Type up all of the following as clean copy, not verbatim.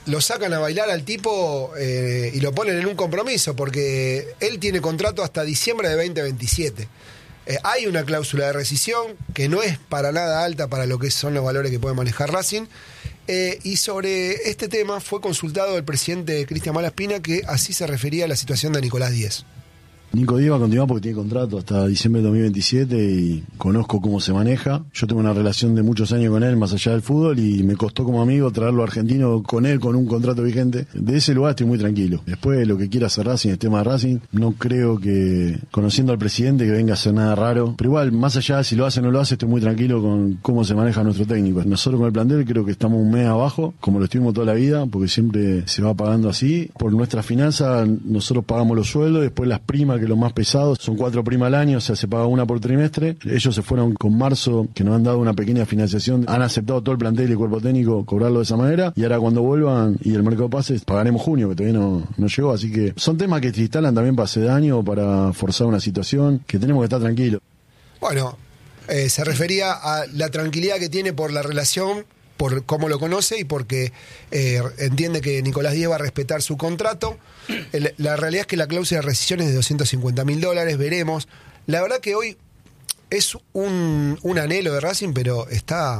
lo sacan a bailar al tipo y lo ponen en un compromiso, porque él tiene contrato hasta diciembre de 2027. Hay una cláusula de rescisión que no es para nada alta para lo que son los valores que puede manejar Racing. Y sobre este tema fue consultado el presidente Cristian Malaspina, que así se refería a la situación de Nicolás Díez. Nico Díez va a continuar porque tiene contrato hasta diciembre de 2027 y conozco cómo se maneja. Yo tengo una relación de muchos años con él, más allá del fútbol, y me costó como amigo traerlo a argentino con él, con un contrato vigente. De ese lugar estoy muy tranquilo. Después, lo que quiera hacer Racing, el tema de Racing, no creo que, conociendo al presidente, que venga a hacer nada raro. Pero igual, más allá de si lo hace o no lo hace, estoy muy tranquilo con cómo se maneja nuestro técnico. Nosotros con el plantel creo que estamos un mes abajo, como lo estuvimos toda la vida, porque siempre se va pagando así. Por nuestras finanzas, nosotros pagamos los sueldos, después las primas, que es lo más pesado, son 4 primas al año, o sea, se paga una por trimestre. Ellos se fueron con marzo, que nos han dado una pequeña financiación, han aceptado todo el plantel y el cuerpo técnico cobrarlo de esa manera, y ahora cuando vuelvan y el mercado de pases, pagaremos junio, que todavía no llegó, así que son temas que se instalan también para hacer daño o para forzar una situación, que tenemos que estar tranquilos. Bueno, se refería a la tranquilidad que tiene por la relación, por cómo lo conoce y porque entiende que Nicolás Díez va a respetar su contrato. La realidad es que la cláusula de rescisión es de $250.000, veremos. La verdad que hoy es un anhelo de Racing, pero está...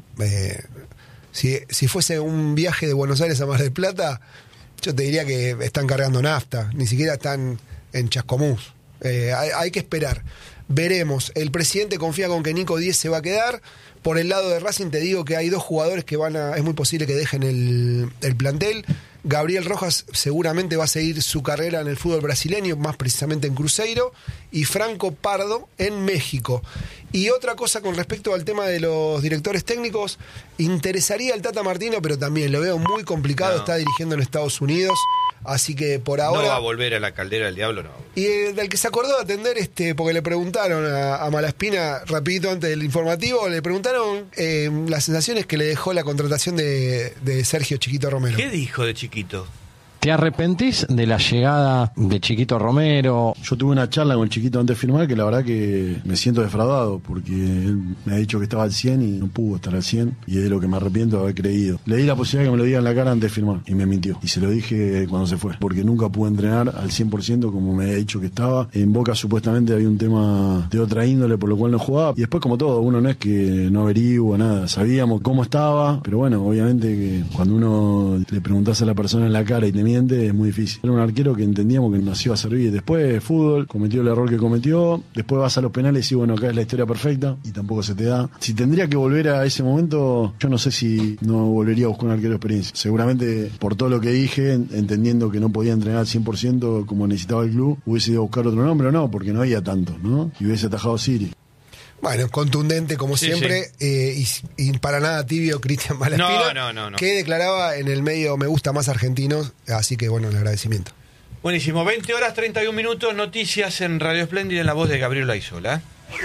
si fuese un viaje de Buenos Aires a Mar del Plata, yo te diría que están cargando nafta, ni siquiera están en Chascomús. Hay que esperar. Veremos. El presidente confía con que Nico Díez se va a quedar. Por el lado de Racing te digo que hay 2 jugadores que es muy posible que dejen el plantel. Gabriel Rojas seguramente va a seguir su carrera en el fútbol brasileño, más precisamente en Cruzeiro, y Franco Pardo en México. Y otra cosa con respecto al tema de los directores técnicos, interesaría al Tata Martino, pero también lo veo muy complicado, está dirigiendo en Estados Unidos, así que por ahora... No va a volver a la caldera del diablo, no. Y del que se acordó de atender, porque le preguntaron a Malaspina, rapidito antes del informativo, le preguntaron las sensaciones que le dejó la contratación de Sergio Chiquito Romero. ¿Qué dijo de Chiquito? ¿Te arrepentís de la llegada de Chiquito Romero? Yo tuve una charla con el Chiquito antes de firmar que la verdad que me siento defraudado porque él me ha dicho que estaba al 100 y no pudo estar al 100 y es de lo que me arrepiento de haber creído. Le di la posibilidad que me lo diga en la cara antes de firmar y me mintió. Y se lo dije cuando se fue, porque nunca pude entrenar al 100% como me había dicho que estaba. En Boca supuestamente había un tema de otra índole por lo cual no jugaba. Y después, como todo, uno no es que no averigua nada. Sabíamos cómo estaba, pero bueno, obviamente que cuando uno le preguntás a la persona en la cara y te miente, es muy difícil. Era un arquero que entendíamos que nos iba a servir. Después fútbol, cometió el error que cometió, después vas a los penales y bueno, acá es la historia perfecta y tampoco se te da. Si tendría que volver a ese momento, yo no sé si no volvería a buscar un arquero de experiencia. Seguramente por todo lo que dije, entendiendo que no podía entrenar al 100% como necesitaba el club, hubiese ido a buscar otro nombre o no, porque no había tanto, ¿no? Y hubiese atajado Siri. Bueno, contundente como siempre, sí. Y para nada tibio Cristian Malaspina, no. que declaraba en el medio me gusta más argentinos, así que bueno, el agradecimiento. Buenísimo, 20 horas 31 minutos, noticias en Radio Splendid en la voz de Gabriel Aizola.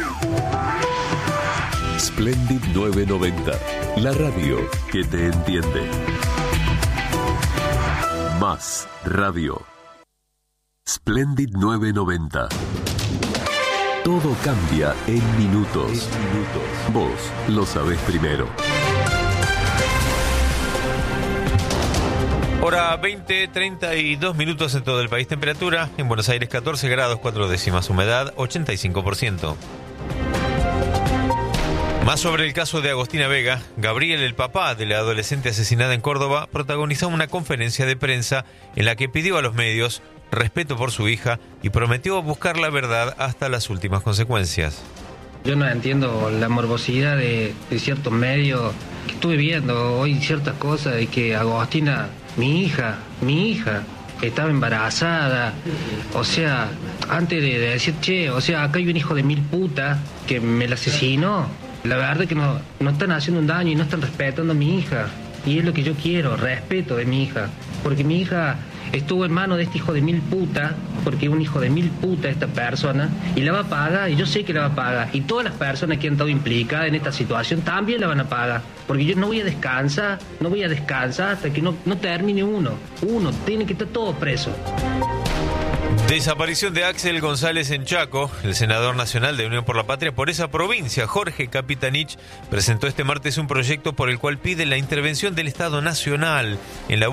Splendid 990, la radio que te entiende. Más radio. Splendid 990. Todo cambia en minutos. Vos lo sabés primero. Hora 20, 32 minutos en todo el país. Temperatura en Buenos Aires 14 grados 4 décimas. Humedad 85%. Más sobre el caso de Agostina Vega. Gabriel, el papá de la adolescente asesinada en Córdoba, protagonizó una conferencia de prensa en la que pidió a los medios respeto por su hija y prometió buscar la verdad hasta las últimas consecuencias. Yo no entiendo la morbosidad de ciertos medios que estuve viendo hoy, ciertas cosas de que Agostina, mi hija, estaba embarazada. O sea, antes de decir, che, o sea, acá hay un hijo de mil putas que me la asesinó. La verdad es que no están haciendo un daño y no están respetando a mi hija. Y es lo que yo quiero, respeto de mi hija. Porque mi hija estuvo en manos de este hijo de mil puta, porque es un hijo de mil puta esta persona, y la va a pagar, y yo sé que la va a pagar. Y todas las personas que han estado implicadas en esta situación también la van a pagar. Porque yo no voy a descansar hasta que no termine uno. Tiene que estar todo preso. Desaparición de Axel González en Chaco. El senador nacional de Unión por la Patria por esa provincia, Jorge Capitanich, presentó este martes un proyecto por el cual pide la intervención del Estado Nacional en la